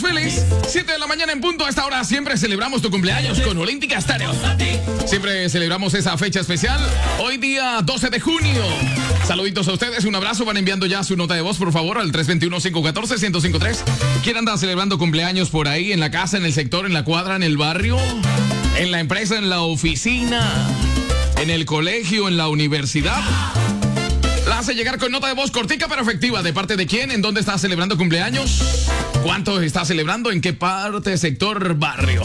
feliz. 7 de la mañana en punto. A esta hora siempre celebramos tu cumpleaños con Olímpica Stereo. Siempre celebramos esa fecha especial. Hoy día 12 de junio. Saluditos a ustedes, un abrazo. Van enviando ya su nota de voz, por favor, al 321-514-1053. ¿Quién anda celebrando cumpleaños por ahí? ¿En la casa, en el sector, en la cuadra, en el barrio? ¿En la empresa, en la oficina? ¿En el colegio, en la universidad? La hace llegar con nota de voz cortica pero efectiva. ¿De parte de quién? ¿En dónde está celebrando cumpleaños? ¿Cuánto está celebrando? ¿En qué parte, sector, barrio?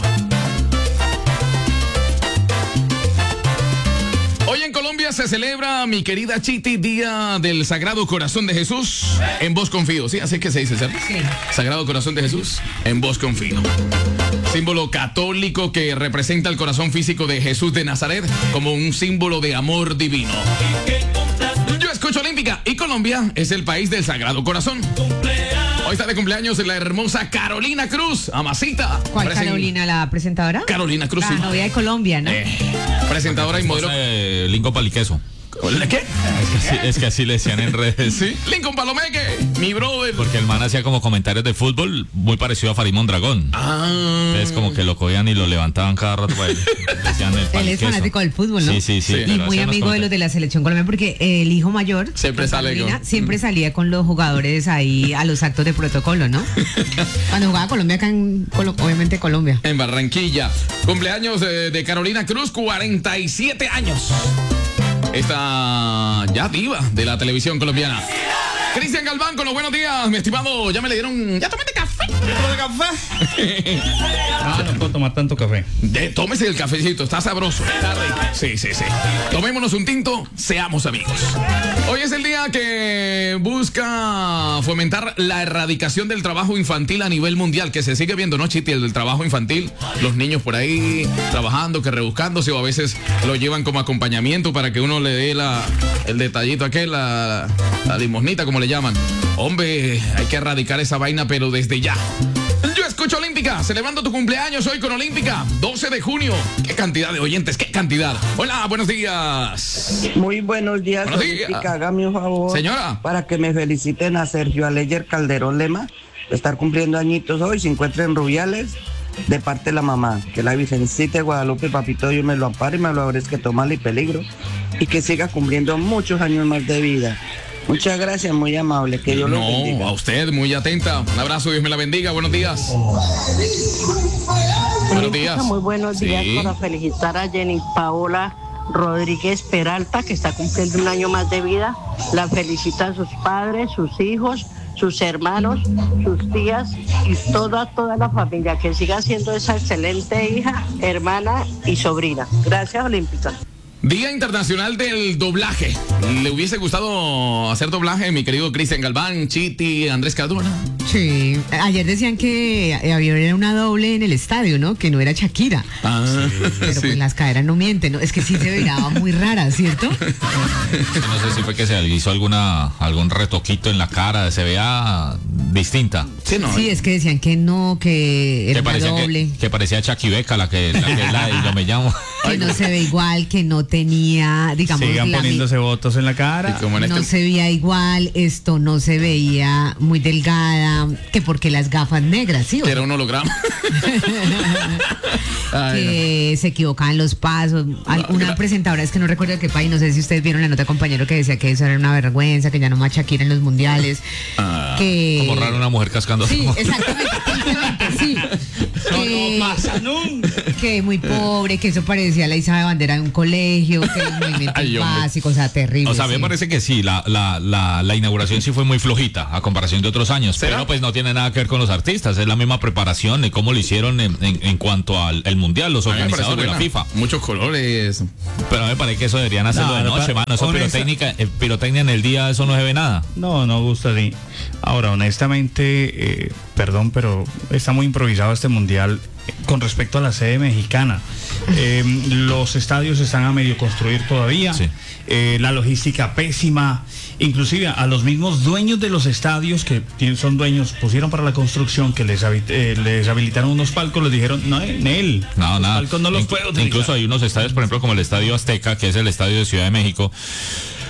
Hoy en Colombia se celebra, mi querida Chiti, Día del Sagrado Corazón de Jesús. En vos confío, ¿sí? Así que se dice, ¿cierto? Sí. Sagrado Corazón de Jesús, en vos confío. Símbolo católico que representa el corazón físico de Jesús de Nazaret como un símbolo de amor divino. Yo escucho Olímpica y Colombia es el país del Sagrado Corazón. Hoy está de cumpleaños la hermosa Carolina Cruz, Amasita. ¿Cuál Carolina, la presentadora? Carolina Cruz, la novia de Colombia, ¿no? Presentadora y modelo. Lincoln Paliqueso. ¿Qué? Es que así le decían en redes. ¿Sí? Lincoln Palomeque, mi brother. Porque el man hacía como comentarios de fútbol muy parecido a Farid Mondragón. Entonces como que lo cogían y lo levantaban cada rato para él. Él es fanático del fútbol, ¿no? Sí. Y muy amigo de los de la selección colombiana porque el hijo mayor siempre siempre salía con los jugadores ahí a los actos de protocolo, ¿no? Cuando jugaba Colombia acá obviamente Colombia. En Barranquilla. Cumpleaños de Carolina Cruz, 47 años. Esta ya diva de la televisión colombiana. Cristian Galván con los buenos días, mi estimado. Ya me le dieron. ¿Ya tomaste café? No puedo tomar tanto café. Tómese el cafecito, está sabroso. Está rico. Sí. Tomémonos un tinto, seamos amigos. Hoy es el día que busca fomentar la erradicación del trabajo infantil a nivel mundial, que se sigue viendo, ¿no, Chiti? El del trabajo infantil, los niños por ahí trabajando, que rebuscándose, o a veces lo llevan como acompañamiento para que uno le dé el detallito aquel, la limosnita, como le llaman. Hombre, hay que erradicar esa vaina, pero desde ya. Yo escucho Olímpica, celebrando tu cumpleaños hoy con Olímpica, 12 de junio. Qué cantidad de oyentes, qué cantidad. Hola, buenos días. Muy buenos días, buenos Olímpica. días. Hágame un favor. Señora. Para que me feliciten a Sergio Aleyer Calderón Lema, de estar cumpliendo añitos hoy. Se encuentra en Rubiales, de parte de la mamá. Que la Virgencita de Guadalupe, papito Dios, me lo ampare y me lo abrezque mal y peligro. Y que siga cumpliendo muchos años más de vida. Muchas gracias, muy amable, que Dios lo bendiga. No, a usted, muy atenta. Un abrazo, Dios me la bendiga. Buenos días. Buenos días. Muy buenos días para felicitar a Jenny Paola Rodríguez Peralta, que está cumpliendo un año más de vida. La felicita a sus padres, sus hijos, sus hermanos, sus tías y toda la familia. Que siga siendo esa excelente hija, hermana y sobrina. Gracias, Olímpica. Día Internacional del Doblaje. ¿Le hubiese gustado hacer doblaje, mi querido Cristian Galván, Chiti, Andrés Cardona? Sí, ayer decían que había una doble en el estadio, ¿no? Que no era Shakira. Pero pues las caderas no mienten, ¿no? Es que sí se veía muy rara, ¿cierto? No sé si fue que se hizo algún retoquito en la cara, se veía distinta. Sí, es que decían que no, que era una doble. Que parecía Chucky Beca, la que yo me llamo. Que no se ve igual, que no tenía, digamos... Sigan poniéndose votos en la cara. No se veía igual, esto no se veía muy delgada, que porque las gafas negras, ¿sí? Que era un holograma. Que se equivocaban los pasos. Una presentadora, es que no recuerdo qué país, no sé si ustedes vieron la nota, compañero, que decía que eso era una vergüenza, que ya no más Shakira en los mundiales. Como raro una mujer cascando. Sí, exactamente, sí. No pasa nunca. Que muy pobre, que eso parecía la izada de bandera de un colegio, que los movimientos básicos, o sea, terrible. O sea, me parece que sí, la inauguración sí fue muy flojita a comparación de otros años, pero pues no tiene nada que ver con los artistas, es la misma preparación de cómo lo hicieron en cuanto al mundial, los organizadores de la FIFA. Muchos colores. Pero me parece que eso deberían hacerlo de noche, mano. Eso pirotecnia en el día, eso no se ve nada. No gusta ni. Ahora, honestamente, perdón, pero está muy improvisado este mundial con respecto a la sede mexicana. Los estadios están a medio construir todavía. Sí. La logística pésima. Inclusive a los mismos dueños de los estadios que son dueños, pusieron para la construcción que les habilitaron unos palcos, les dijeron, no, nada. Palcos no los puedo utilizar. Incluso hay unos estadios, por ejemplo, como el Estadio Azteca, que es el estadio de Ciudad de México.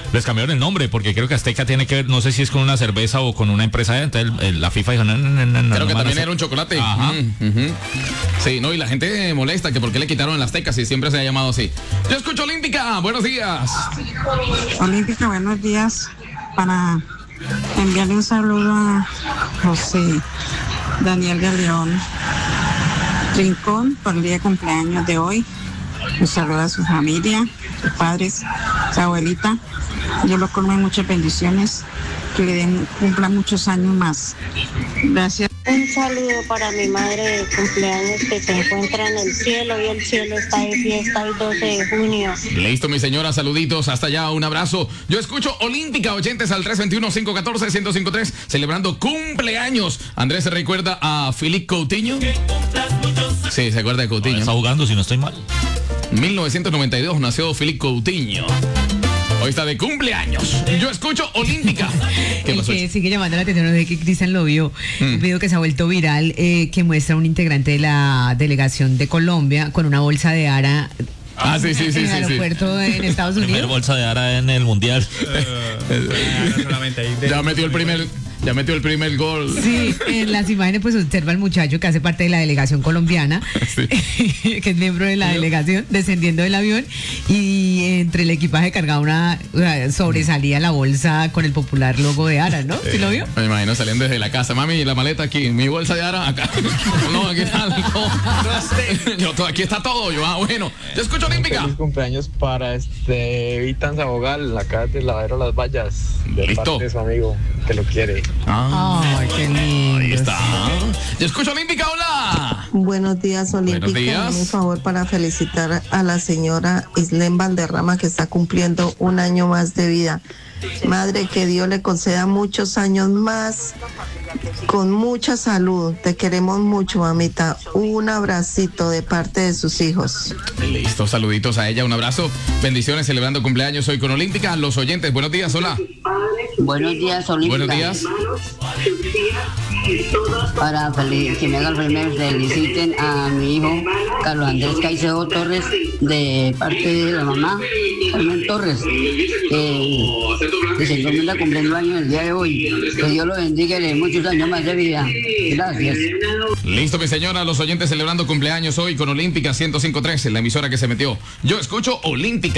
Les cambiaron el nombre porque creo que Azteca tiene que ver, no sé si es con una cerveza o con una empresa. Entonces la FIFA dijo, no. Creo que también era un chocolate. Ajá. Sí, no, y la gente molesta que por qué le quitaron el Azteca si siempre se ha llamado así. Yo escucho Olímpica, buenos días. Olímpica, buenos días. Para enviarle un saludo a José Daniel Galeón Rincón por el día de cumpleaños de hoy. Un saludo a su familia, sus padres, su abuelita. Dios lo colme muchas bendiciones, que le cumplan muchos años más. Gracias. Un saludo para mi madre de cumpleaños que se encuentra en el cielo y el cielo está de fiesta el 12 de junio. Listo, mi señora, saluditos, hasta allá, un abrazo. Yo escucho Olímpica, oyentes al 321-514-1053, celebrando cumpleaños. Andrés se recuerda a Filipe Coutinho. Sí, se acuerda de Coutinho. Está jugando, si no estoy mal. 1992 nació Filipe Coutinho. Hoy está de cumpleaños. Yo escucho Olímpica. ¿Qué pasó? Que sigue llamando la atención, no sé que Cristian lo vio. Un video que se ha vuelto viral que muestra a un integrante de la delegación de Colombia con una bolsa de Ara. Sí. En el aeropuerto en Estados Unidos. Primer bolsa de Ara en el Mundial. Ya metió el primer gol. Sí, en las imágenes pues observa al muchacho que hace parte de la delegación colombiana, Sí. que es miembro de la delegación, descendiendo del avión y entre el equipaje cargaba sobresalía la bolsa con el popular logo de Ara, ¿no? ¿Sí lo vio? Me imagino saliendo desde la casa. Mami, la maleta aquí, mi bolsa de Ara acá. No, aquí está. Aquí está todo. Bueno, yo escucho Olímpica. Feliz cumpleaños para Vitan Sabogal, acá de Lavadero Las Vallas, de Listo. parte de su amigo que lo quiere. Ay, qué lindo. Ahí está. Yo escucho Olímpica, hola. Buenos días, Olímpica. Buenos días. Dame un favor para felicitar a la señora Islén Valderrama, que está cumpliendo un año más de vida. Madre, que Dios le conceda muchos años más, con mucha salud. Te queremos mucho, mamita. Un abracito de parte de sus hijos. Listo, saluditos a ella, un abrazo. Bendiciones celebrando cumpleaños hoy con Olímpica. Los oyentes, buenos días, hola. Buenos días, Olímpica. Buenos días. Para que me hagan feliciten a mi hijo Carlos Andrés Caicedo Torres de parte de la mamá Carmen Torres, que se encuentra cumpliendo años el día de hoy. Que Dios lo bendiga y le dé muchos años más de vida. Gracias. Listo, mi señora, los oyentes celebrando cumpleaños hoy con Olímpica 105.3, la emisora que se metió. Yo escucho Olímpica.